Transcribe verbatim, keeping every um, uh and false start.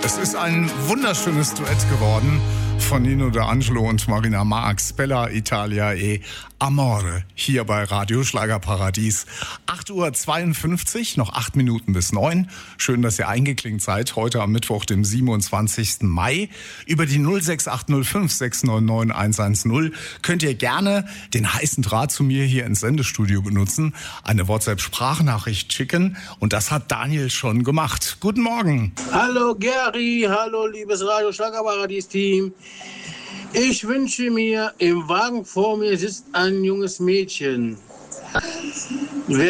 Es ist ein wunderschönes Duett geworden von Nino D'Angelo und Marina Marx, Bella Italia e Amore, hier bei Radio Schlagerparadies. acht Uhr zweiundfünfzig, noch acht Minuten bis neun. Schön, dass ihr eingeklinkt seid, heute am Mittwoch, dem siebenundzwanzigsten Mai. Über die null sechs acht null fünf sechs neun neun eins eins null könnt ihr gerne den heißen Draht zu mir hier ins Sendestudio benutzen, eine WhatsApp-Sprachnachricht schicken und das hat Daniel schon gemacht. Guten Morgen. Hallo Gary, hallo liebes Radio Schlagerparadies-Team. Ich wünsche mir, im Wagen vor mir sitzt ein junges Mädchen. Wer